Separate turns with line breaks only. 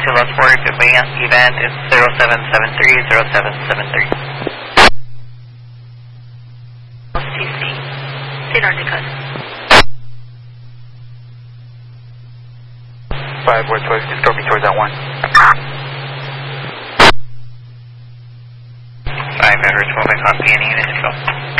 to Los Forks, event is 07730773.
TC. Radar Nicholas.
5 West, just go me towards that one.
5 Edwards, moving on PNE unit to go.